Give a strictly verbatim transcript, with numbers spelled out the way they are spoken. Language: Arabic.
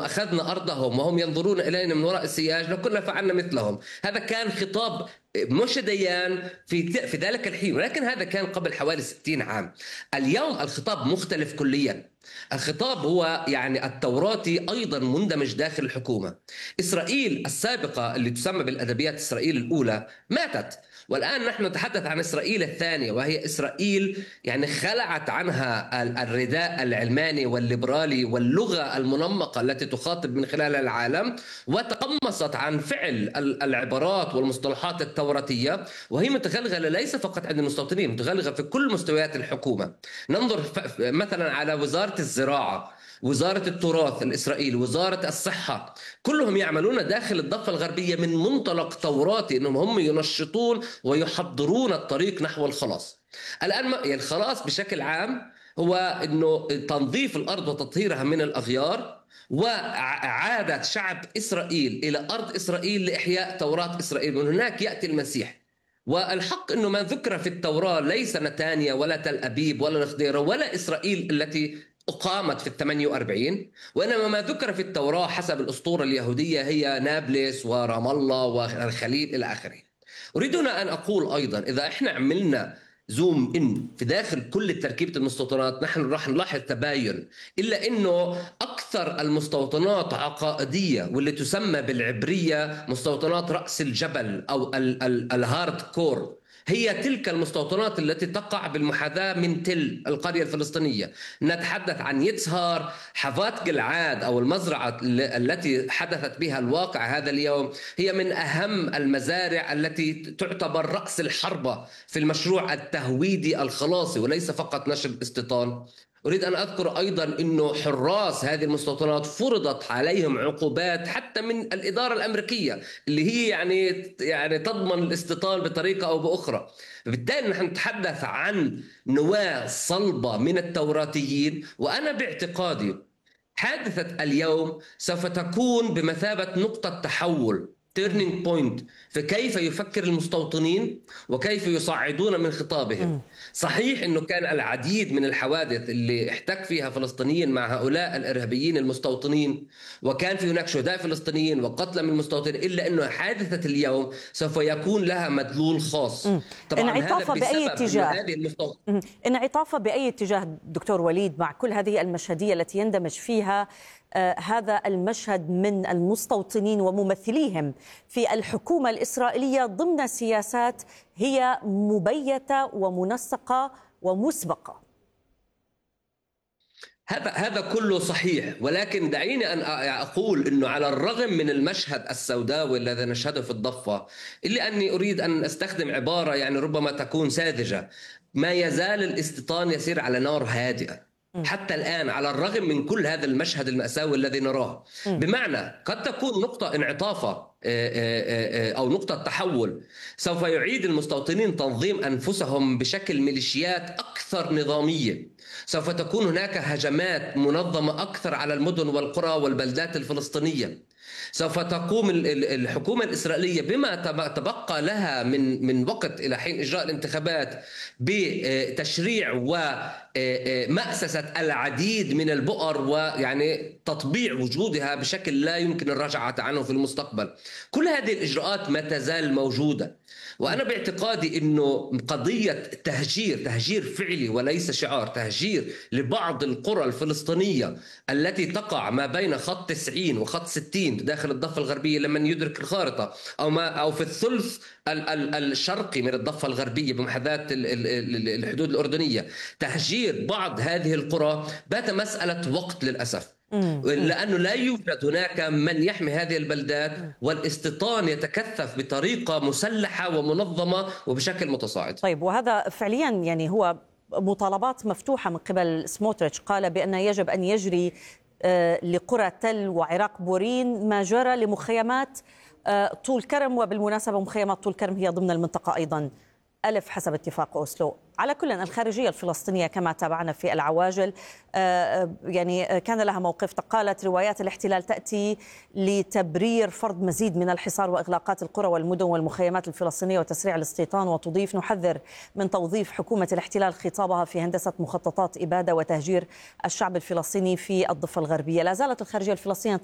وأخذنا أرضهم وهم ينظرون إلينا من وراء السياج لكنا فعلنا مثلهم. هذا كان خطاب موشى ديان في في ذلك الحين، ولكن هذا كان قبل حوالي ستين عام. اليوم الخطاب مختلف كليا. الخطاب هو يعني التوراتي أيضا مندمج داخل الحكومة. إسرائيل السابقة اللي تسمى بالأدبيات إسرائيل الأولى ماتت، والآن نحن نتحدث عن إسرائيل الثانية، وهي إسرائيل يعني خلعت عنها الرداء العلماني والليبرالي واللغة المنمقة التي تخاطب من خلال العالم، وتقمصت عن فعل العبارات والمصطلحات التوراتية، وهي متغلغلة ليس فقط عند المستوطنين، متغلغلة في كل مستويات الحكومة. ننظر مثلا على وزارة الزراعة، وزارة التراث الإسرائيلي، وزارة الصحة، كلهم يعملون داخل الضفة الغربية من منطلق توراتي، أنهم هم ينشطون ويحضرون الطريق نحو الخلاص. الآن يعني الخلاص بشكل عام هو أنه تنظيف الأرض وتطهيرها من الأغيار، وعادة شعب إسرائيل إلى أرض إسرائيل لإحياء توراة إسرائيل. من هناك يأتي المسيح. والحق أنه ما ذكر في التوراة ليس نتانيا ولا تل أبيب ولا الخضيرة ولا إسرائيل التي أقامت في الثمانية وأربعين، وإنما ما ذكر في التوراة حسب الأسطورة اليهودية هي نابلس ورام الله والخليل إلى آخره. أريد أن أقول أيضا إذا إحنا عملنا زوم إن في داخل كل تركيبة المستوطنات نحن راح نلاحظ تباين، إلا أنه أكثر المستوطنات عقائدية واللي تسمى بالعبرية مستوطنات رأس الجبل أو الهارد كور، هي تلك المستوطنات التي تقع بالمحاذاة من تل القرية الفلسطينية. نتحدث عن يتسهر، حفات جلعاد أو المزرعة التي حدثت بها الواقع هذا اليوم، هي من أهم المزارع التي تعتبر رأس الحربة في المشروع التهويدي الخلاصي وليس فقط نشر الاستيطان. أريد أن أذكر أيضا أنه حراس هذه المستوطنات فرضت عليهم عقوبات حتى من الإدارة الأمريكية اللي هي يعني يعني تضمن الاستيطان بطريقة أو بأخرى. بالتالي نحن نتحدث عن نواة صلبة من التوراتيين، وأنا باعتقادي حادثة اليوم سوف تكون بمثابة نقطة تحول turning point في كيف يفكر المستوطنين وكيف يصعدون من خطابهم. صحيح أنه كان العديد من الحوادث اللي احتك فيها فلسطينيين مع هؤلاء الإرهابيين المستوطنين، وكان في هناك شهداء فلسطينيين وقتلى من المستوطنين، إلا أنه حادثة اليوم سوف يكون لها مدلول خاص. طبعا انعطافها بأي اتجاه؟ انعطافها بأي اتجاه دكتور وليد مع كل هذه المشهدية التي يندمج فيها آه هذا المشهد من المستوطنين وممثليهم في الحكومة الإسرائيلية ضمن سياسات هي مبيتة ومنسقة ومسبقة؟ هذا هذا كله صحيح، ولكن دعيني أن أقول أنه على الرغم من المشهد السوداوي الذي نشهده في الضفة، إلا أني أريد أن أستخدم عبارة يعني ربما تكون ساذجة، ما يزال الاستيطان يسير على نار هادئة حتى الآن على الرغم من كل هذا المشهد المأساوي الذي نراه. بمعنى قد تكون نقطة انعطافة أو نقطة تحول، سوف يعيد المستوطنين تنظيم أنفسهم بشكل ميليشيات أكثر نظامية، سوف تكون هناك هجمات منظمة أكثر على المدن والقرى والبلدات الفلسطينية، سوف تقوم الحكومة الإسرائيلية بما تبقى لها من من وقت إلى حين إجراء الانتخابات بتشريع ومأسسة العديد من البؤر ويعني تطبيع وجودها بشكل لا يمكن الرجعة عنه في المستقبل. كل هذه الإجراءات ما تزال موجودة، وأنا باعتقادي أنه قضية تهجير تهجير فعلي وليس شعار، تهجير لبعض القرى الفلسطينية التي تقع ما بين خط تسعين وخط ستين داخل الضفة الغربية لمن يدرك الخارطة، أو ما أو في الثلث الشرقي من الضفة الغربية بمحاذاة الحدود الأردنية. تهجير بعض هذه القرى بات مسألة وقت للأسف، لأنه لا يوجد هناك من يحمي هذه البلدات، والاستيطان يتكثف بطريقة مسلحة ومنظمة وبشكل متصاعد. طيب، وهذا فعليا يعني هو مطالبات مفتوحة من قبل سموتريتش، قال بأن يجب أن يجري لقرى تل وعراق بورين ما جرى لمخيمات طول كرم، وبالمناسبة مخيمات طول كرم هي ضمن المنطقة أيضا ألف حسب اتفاق أوسلو. على كل الخارجية الفلسطينية كما تابعنا في العواجل يعني كان لها موقف، قالت روايات الاحتلال تأتي لتبرير فرض مزيد من الحصار وإغلاقات القرى والمدن والمخيمات الفلسطينية وتسريع الاستيطان، وتضيف: نحذر من توظيف حكومة الاحتلال خطابها في هندسة مخططات إبادة وتهجير الشعب الفلسطيني في الضفة الغربية. لا زالت الخارجية الفلسطينية